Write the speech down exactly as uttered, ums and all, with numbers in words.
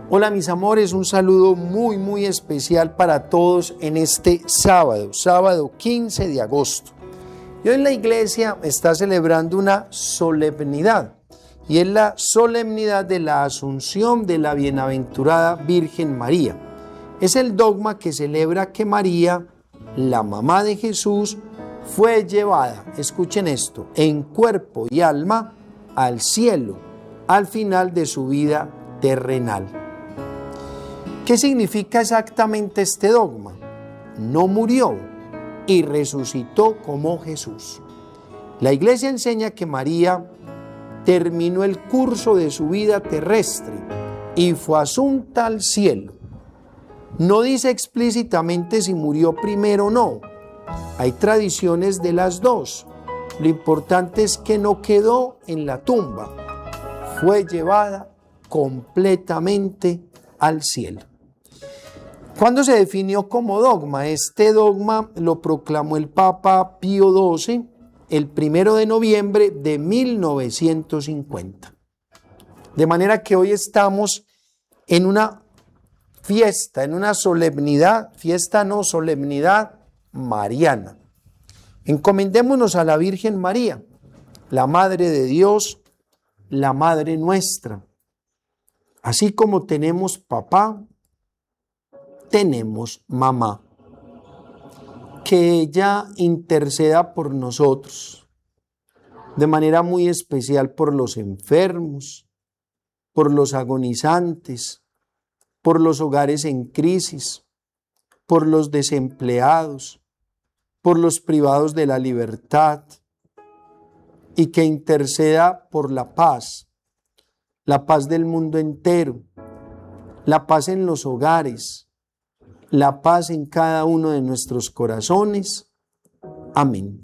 Hola mis amores, un saludo muy muy especial para todos en este sábado, sábado quince de agosto. Y hoy la iglesia está celebrando una solemnidad y es la solemnidad de la Asunción de la Bienaventurada Virgen María. Es el dogma que celebra que María, la mamá de Jesús, fue llevada, escuchen esto, en cuerpo y alma al cielo al final de su vida terrenal. ¿Qué significa exactamente este dogma? No murió y resucitó como Jesús. La iglesia enseña que María terminó el curso de su vida terrestre y fue asunta al cielo. No dice explícitamente si murió primero o no. Hay tradiciones de las dos. Lo importante es que no quedó en la tumba. Fue llevada completamente al cielo. ¿Cuándo se definió como dogma? Este dogma lo proclamó el Papa Pío doce el primero de noviembre de mil novecientos cincuenta. De manera que hoy estamos en una fiesta, en una solemnidad, fiesta no, solemnidad mariana. Encomendémonos a la Virgen María, la Madre de Dios, la Madre nuestra. Así como tenemos papá, tenemos mamá. Que ella interceda por nosotros, de manera muy especial por los enfermos, por los agonizantes, por los hogares en crisis, por los desempleados, por los privados de la libertad, y que interceda por la paz, la paz del mundo entero, la paz en los hogares, la paz en cada uno de nuestros corazones. Amén.